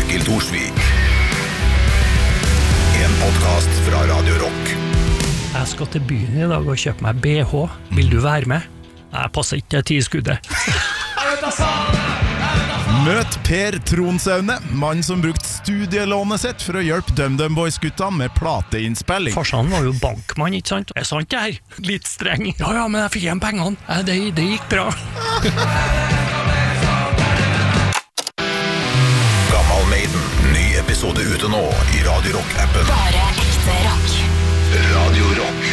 Torkild Thorsvik. En podcast fra Radio Rock. Jeg skal til byen i dag og kjøpe meg BH. Vil du være med? Jeg passer ikke 10-skuddet. Møt Per Tronsaune, mann som brukte studielånet sitt for å hjelpe DumDum Boys-gutta med plateinnspilling. Farsan var jo bankmann, ikke sant? Det sant det her? Litt streng. Ja, men jeg fikk igjen pengene. Det gikk bra. Gammal Maiden, ny episode ute nå i Radio Rock-appen. Bare ekte rock. Radio Rock.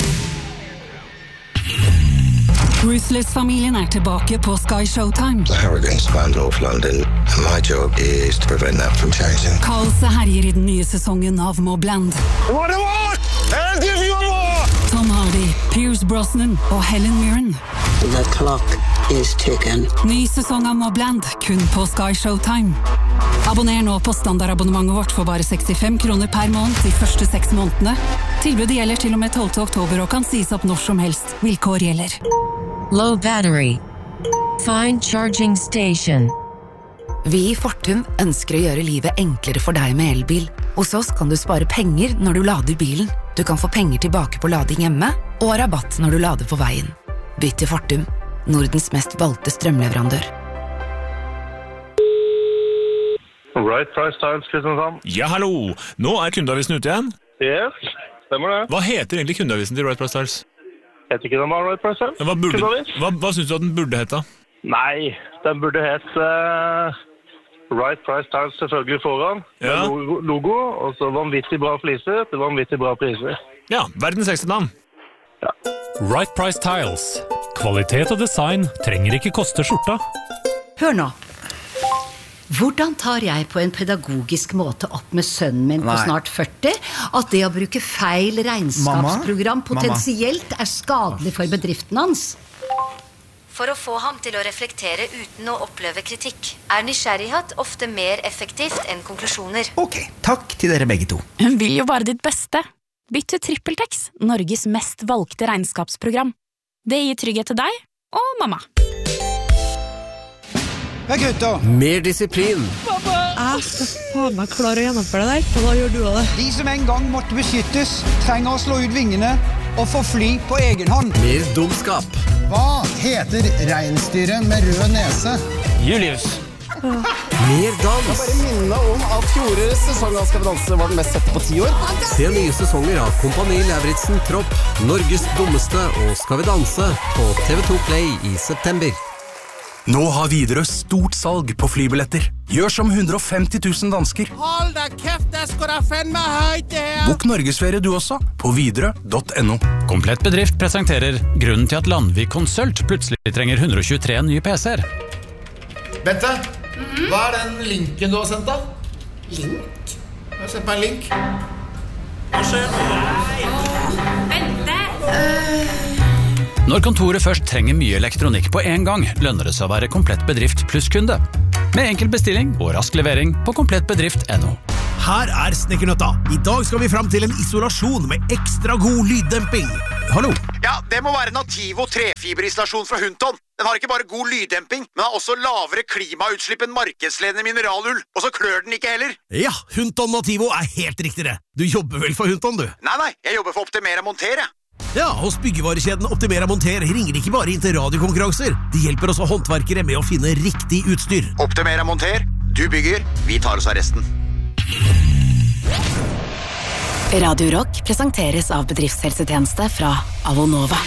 Ruthless-familien tilbake på Sky Showtime. The Harrogans spanned off London, and my job is to prevent that from changing. Kaoset herjer i den nye sesongen av Mobland. Tom Hardy, Pierce Brosnan og Helen Mirren. The clock is ticking. Ny sesong av Mobland, kun på Sky Showtime. Abonner nå på standardabonnementet vårt for bare 65 kroner per måned de første 6 månedene. Tilbudet gjelder til og med 12. oktober og kan sies opp når som helst. Vilkår gjelder. Low battery. Find charging station. Vi i Fortum ønsker å gjøre livet enklere for deg med elbil. Hos oss kan du spare penger når du lader bilen. Du kan få penger tilbake på lading hjemme, og rabatt når du lader på veien. Bytt til Fortum, Nordens mest valgte strømleverandør. Right Price Tiles, Kristiansand. Ja, hallo! Nå kundeavisen ute igjen. Yes, stemmer det. Hva heter egentlig kundeavisen til Right Price Tiles? Heter ikke den bare Right Price Tiles? Hva synes du at den burde hete? Nei, den burde hete Right Price Tiles selvfølgelig foran. Ja. Logo, og så vanvittig bra fliser til vanvittig bra priser. Ja, verdens ekste navn. Ja. Right Price Tiles. Kvalitet og design trenger ikke koste skjorta. Hør nå. Hvordan tar jeg på en pedagogisk måte opp med sønnen min på snart 40 at det å bruke feil regnskapsprogram potensielt skadelig for bedriften hans? For å få ham til å reflektere uten å oppleve kritikk nysgjerrighet ofte mer effektivt enn konklusjoner. Ok, takk til dere begge to. Hun vil jo bare ditt beste. Bytt til TrippelTex, Norges mest valgte regnskapsprogram. Det gir trygghet til deg og mamma. Hei gutter! Mer disiplin. Pappa! Jeg skal faen meg klare å gjennomføre det der, og da gjør du det. De som en gang måtte beskyttes, trenger å slå ut vingene og få fly på egen hånd. Mer dumskap. Hva heter reinsdyret med rød nese? Julius. Mer dans. Jeg bare minner om at fjorårets sesong av Skal vi danse var den mest sette på 10 år. Se nye sesonger av Kompani Lauritzen Tropp, Norges dummeste og Skal vi danse på TV2 Play i september. Nå har Widerøe stort salg på flybilletter. Gjør som 150 000 dansker. Hold da kjeft, det skal da fenne høyt det her. Bok Norgesferie du også på widerøe.no. Komplett bedrift presenterer grunnen til at Landvik Konsult plutselig trenger 123 nye PC-er. Bente, hva den linken du har sendt da? Link? Jeg har sendt meg en link. Hva skjer? Bente! Når kontoret først trenger mye elektronikk på en gang, lønner det seg å være komplett bedrift pluss kunde. Med enkel bestilling og rask levering på komplettbedrift.no. Her Snekkernøtta. I dag skal vi frem til en isolasjon med ekstra god lyddemping. Hallo? Ja, det må være Nativo trefiberisolasjon fra Hunton. Den har ikke bare god lyddemping, men har også lavere klimautslipp enn markedsledende mineralull. Og så klør den ikke heller. Ja, Hunton Nativo helt riktig det. Du jobber vel for Hunton, du? Nei, jeg jobber for Optimera Monter, jeg. Ja, hos byggevarekjeden Optimera Monter ringer ikke bare inn til radiokonkurranser. De hjelper også håndverkere med å finne riktig utstyr. Optimera Monter, du bygger, vi tar oss av resten. Radio Rock presenteres av bedriftshelsetjeneste fra Avonova.